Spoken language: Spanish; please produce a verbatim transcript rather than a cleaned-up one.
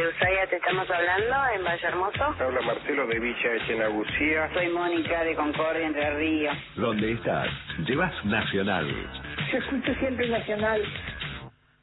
de Ushuaia te estamos hablando, en Valle Hermoso. Habla Marcelo de Villa Echenagusía. Soy Mónica de Concordia, Entre Ríos. ¿Dónde estás? Llevas Nacional. Yo escucho siempre Nacional.